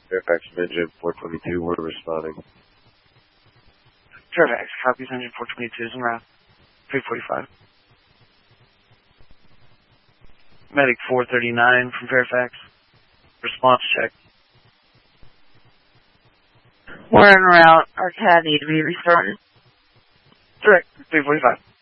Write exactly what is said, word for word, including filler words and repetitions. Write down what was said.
Fairfax engine four twenty-two, we're responding. Fairfax, copies engine four twenty-two is en route. three forty-five. Medic four thirty-nine from Fairfax. Response check. We're en route. Our C A D need to be restarted. Direct, three forty-five.